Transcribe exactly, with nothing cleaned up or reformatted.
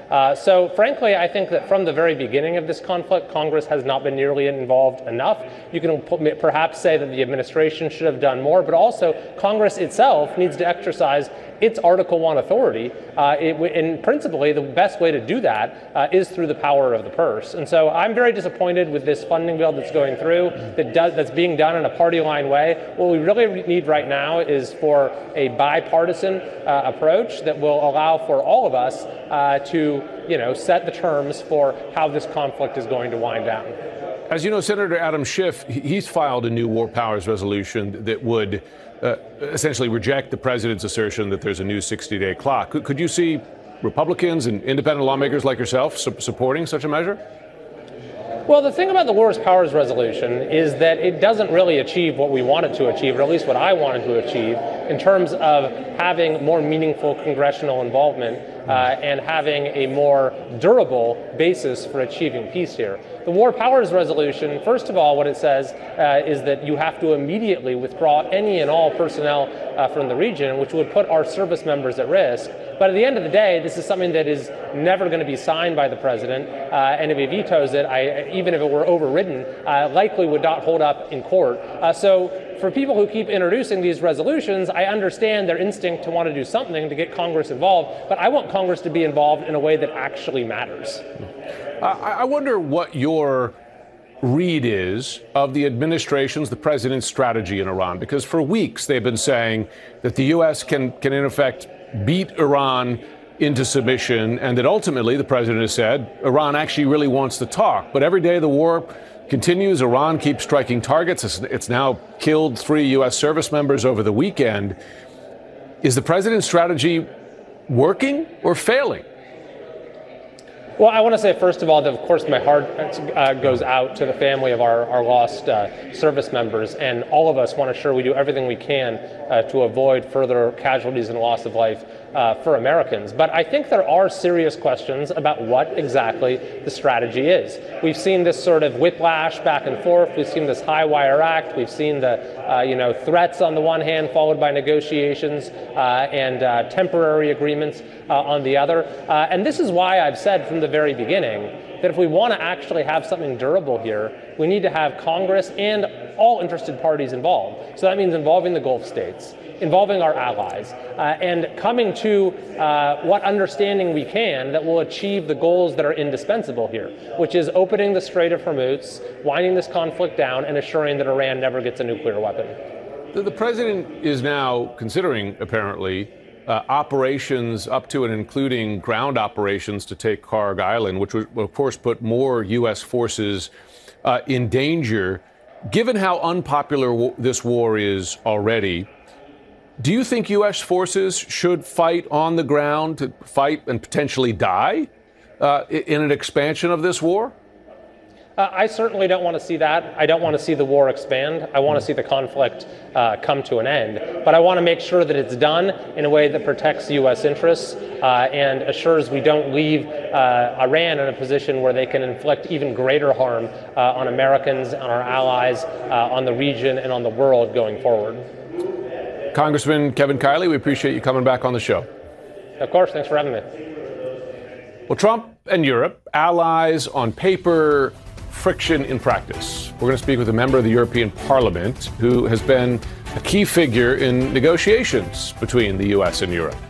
Uh, so, frankly, I think that from the very beginning of this conflict, Congress has not been nearly involved enough. You can perhaps say that the administration should have done more, but also Congress itself needs to exercise its Article one authority. Uh, it, and principally, the best way to do that uh, is through the power of the purse. And so I'm very disappointed with this funding bill that's going through, that does, that's being done in a party line way. What we really need right now is for a bipartisan uh, approach that will allow for all of us uh, to, you know, set the terms for how this conflict is going to wind down. As you know, Senator Adam Schiff, he's filed a new war powers resolution that would uh, essentially reject the president's assertion that there's a new sixty-day clock. Could, could you see Republicans and independent lawmakers like yourself su- supporting such a measure? Well, the thing about the War Powers Resolution is that it doesn't really achieve what we wanted to achieve, or at least what I wanted to achieve, in terms of having more meaningful congressional involvement uh, and having a more durable basis for achieving peace here. The War Powers Resolution, first of all, what it says uh, is that you have to immediately withdraw any and all personnel uh, from the region, which would put our service members at risk. But at the end of the day, this is something that is never going to be signed by the president, uh, and if he vetoes it, I, even if it were overridden, uh, likely would not hold up in court. Uh, so for people who keep introducing these resolutions, I understand their instinct to want to do something to get Congress involved, but I want Congress to be involved in a way that actually matters. Uh, I wonder what your read is of the administration's, the president's strategy in Iran, because for weeks they've been saying that the U S can, can in effect beat Iran into submission, and that ultimately, the president has said, Iran actually really wants to talk. But every day the war continues. Iran keeps striking targets. It's, it's now killed three U S service members over the weekend. Is the president's strategy working or failing? Well, I want to say, first of all, that, of course, my heart uh, goes out to the family of our, our lost uh, service members, and all of us want to ensure we do everything we can uh, to avoid further casualties and loss of life uh, for Americans. But I think there are serious questions about what exactly the strategy is. We've seen this sort of whiplash back and forth. We've seen this high wire act. We've seen the, uh, you know, threats on the one hand, followed by negotiations uh, and uh, temporary agreements uh, on the other. Uh, and this is why I've said from the very beginning that if we want to actually have something durable here, we need to have Congress and all interested parties involved. So that means involving the Gulf states, involving our allies, uh, and coming to uh, what understanding we can that will achieve the goals that are indispensable here, which is opening the Strait of Hormuz, winding this conflict down, and assuring that Iran never gets a nuclear weapon. The, the president is now considering, apparently, Uh, operations up to and including ground operations to take Kharg Island, which would, of course, put more U S forces uh, in danger. Given how unpopular w- this war is already, do you think U S forces should fight on the ground, to fight and potentially die uh, in an expansion of this war? Uh, I certainly don't want to see that. I don't want to see the war expand. I want to see the conflict uh, come to an end. But I want to make sure that it's done in a way that protects U S interests uh, and assures we don't leave uh, Iran in a position where they can inflict even greater harm uh, on Americans, on our allies, uh, on the region, and on the world going forward. Congressman Kevin Kiley, we appreciate you coming back on the show. Of course. Thanks for having me. Well, Trump and Europe, allies on paper, friction in practice. We're going to speak with a member of the European Parliament who has been a key figure in negotiations between the U S and Europe.